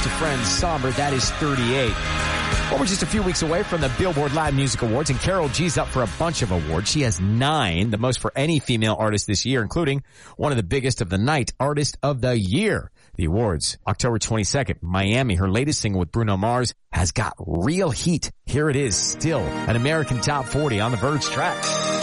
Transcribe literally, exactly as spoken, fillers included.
to Friends, Somber, that is thirty-eight. Well, we're just a few weeks away from the Billboard Live Music Awards, and Karol G's up for a bunch of awards. She has nine, the most for any female artist this year, including one of the biggest of the night, Artist of the Year. The awards, October twenty-second, Miami. Her latest single with Bruno Mars has got real heat. Here it is, still an American Top forty on the Verge track.